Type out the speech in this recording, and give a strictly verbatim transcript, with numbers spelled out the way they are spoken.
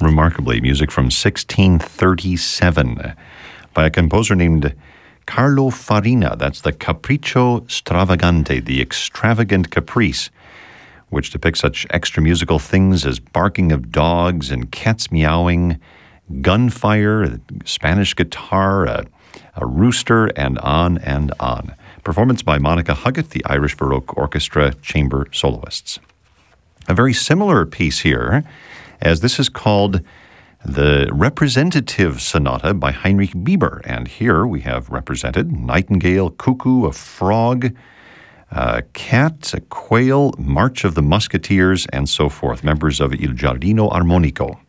remarkably, music from sixteen thirty-seven by a composer named Carlo Farina. That's the Capriccio Stravagante, the extravagant caprice, which depicts such extra musical things as barking of dogs and cats meowing, gunfire, Spanish guitar, a, a rooster, and on and on. Performance by Monica Huggett, the Irish Baroque Orchestra chamber soloists. A very similar piece here, as this is called the Representative Sonata by Heinrich Bieber. And here we have represented nightingale, cuckoo, a frog, a cat, a quail, March of the Musketeers, and so forth, members of Il Giardino Armonico.